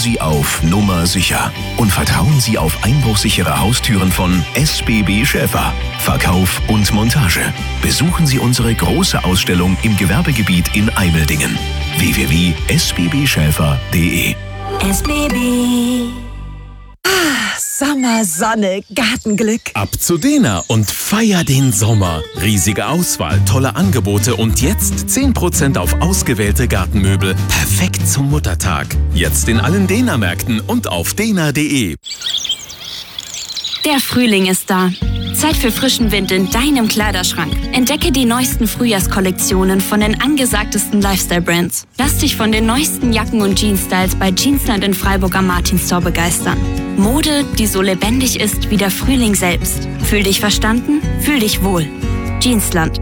Sie auf Nummer sicher und vertrauen Sie auf einbruchsichere Haustüren von SBB Schäfer. Verkauf und Montage. Besuchen Sie unsere große Ausstellung im Gewerbegebiet in Eimeldingen. www.sbbschäfer.de. SBB. Sommer, Sonne, Gartenglück. Ab zu Dena und feier den Sommer. Riesige Auswahl, tolle Angebote und jetzt 10% auf ausgewählte Gartenmöbel. Perfekt zum Muttertag. Jetzt in allen Dena-Märkten und auf dena.de. Der Frühling ist da. Zeit für frischen Wind in deinem Kleiderschrank. Entdecke die neuesten Frühjahrskollektionen von den angesagtesten Lifestyle-Brands. Lass dich von den neuesten Jacken und Jeans-Styles bei Jeansland in Freiburg am Martinstor begeistern. Mode, die so lebendig ist wie der Frühling selbst. Fühl dich verstanden, fühl dich wohl. Jeansland.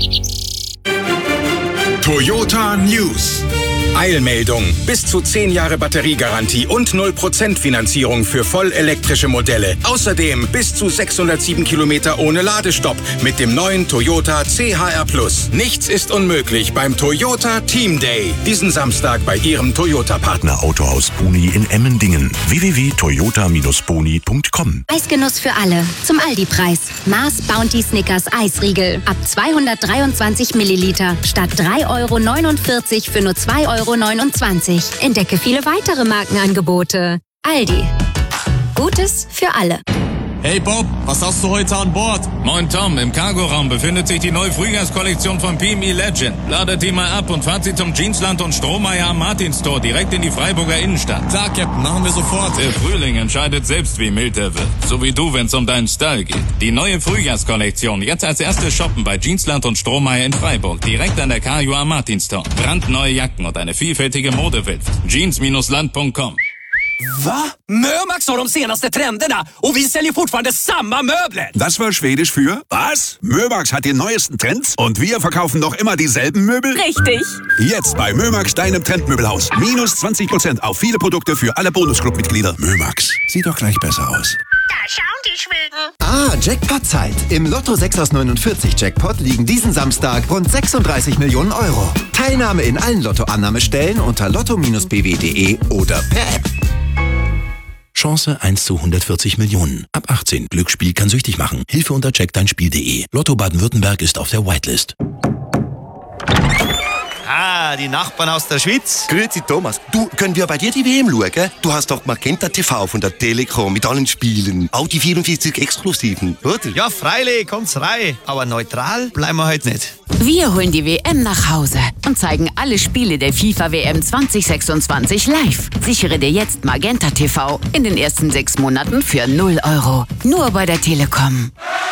Toyota News. Eilmeldung. Bis zu 10 Jahre Batteriegarantie und 0% Finanzierung für vollelektrische Modelle. Außerdem bis zu 607 Kilometer ohne Ladestopp mit dem neuen Toyota CHR+. Nichts ist unmöglich beim Toyota Team Day. Diesen Samstag bei Ihrem Toyota-Partner. Autohaus Boni in Emmendingen. www.toyota-boni.com. Eisgenuss für alle. Zum Aldi-Preis. Mars Bounty Snickers Eisriegel. Ab 223 Milliliter. Statt 3,49 € für nur 2,29 €. Entdecke viele weitere Markenangebote. Aldi. Gutes für alle. Hey Bob, was hast du heute an Bord? Moin Tom, im Cargoraum befindet sich die neue Frühjahrskollektion von PME Legend. Ladet die mal ab und fahrt sie zum Jeansland und Strohmeier am Martinstor direkt in die Freiburger Innenstadt. Klar, Captain, machen wir sofort. Der Frühling entscheidet selbst, wie mild er wird. So wie du, wenn's um deinen Style geht. Die neue Frühjahrskollektion, jetzt als erstes shoppen bei Jeansland und Strohmeier in Freiburg, direkt an der KU am Martinstor. Brandneue Jacken und eine vielfältige Modewelt. Jeans-land.com. Va? Mömax har de senaste trenderna och vi säljer fortfarande samma möbler. Das war Schwedisch für was? Mömax hat die neuesten Trends und wir verkaufen noch immer dieselben Möbel? Richtig. Jetzt bei Mömax, deinem Trendmöbelhaus. Minus 20% auf viele Produkte für alle Bonusclub-Mitglieder. Mömax. Sieht doch gleich besser aus. Da schauen die Schweden. Jackpot-Zeit. Im Lotto 6 aus 49 Jackpot liegen diesen Samstag rund 36 Millionen €. Teilnahme in allen Lottoannahmestellen unter lotto-bw.de oder per App. Chance 1 zu 140 Millionen. Ab 18. Glücksspiel kann süchtig machen. Hilfe unter checkdeinspiel.de. Lotto Baden-Württemberg ist auf der Whitelist. Die Nachbarn aus der Schweiz. Grüezi Thomas. Du, können wir bei dir die WM schauen? Gell? Du hast doch Magenta TV von der Telekom mit allen Spielen. Auch die 44 Exklusiven, oder? Ja, freilich, kommt's rein. Aber neutral bleiben wir heute nicht. Wir holen die WM nach Hause und zeigen alle Spiele der FIFA-WM 2026 live. Sichere dir jetzt Magenta TV in den ersten 6 Monaten für 0 €. Nur bei der Telekom.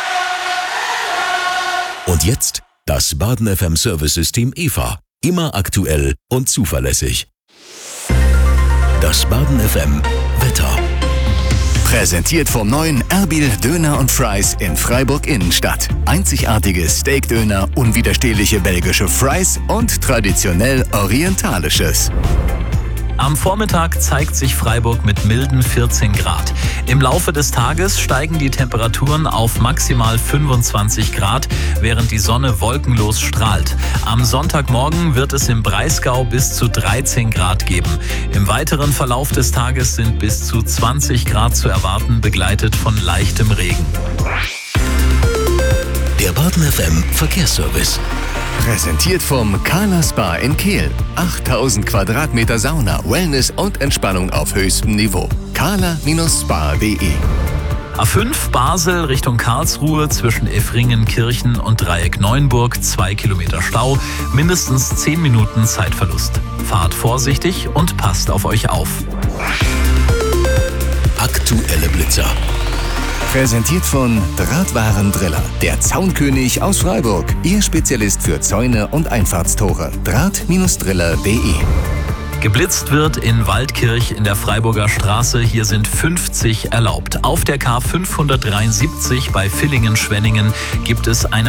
Und jetzt das Baden FM Service-System EVA. Immer aktuell und zuverlässig. Das Baden FM Wetter. Präsentiert vom neuen Erbil Döner und Fries in Freiburg Innenstadt. Einzigartige Steakdöner, unwiderstehliche belgische Fries und traditionell orientalisches. Am Vormittag zeigt sich Freiburg mit milden 14 Grad. Im Laufe des Tages steigen die Temperaturen auf maximal 25 Grad, während die Sonne wolkenlos strahlt. Am Sonntagmorgen wird es im Breisgau bis zu 13 Grad geben. Im weiteren Verlauf des Tages sind bis zu 20 Grad zu erwarten, begleitet von leichtem Regen. Der Baden FM Verkehrsservice. Präsentiert vom Kala Spa in Kehl. 8000 Quadratmeter Sauna, Wellness und Entspannung auf höchstem Niveau. kala-spa.de. A5 Basel Richtung Karlsruhe zwischen Effringen-Kirchen und Dreieck Neuenburg 2 Kilometer Stau, mindestens 10 Minuten Zeitverlust. Fahrt vorsichtig und passt auf euch auf. Aktuelle Blitzer. Präsentiert von Drahtwarendriller, der Zaunkönig aus Freiburg. Ihr Spezialist für Zäune und Einfahrtstore. Draht-driller.de. Geblitzt wird in Waldkirch in der Freiburger Straße. Hier sind 50 erlaubt. Auf der K 573 bei Villingen-Schwenningen gibt es eine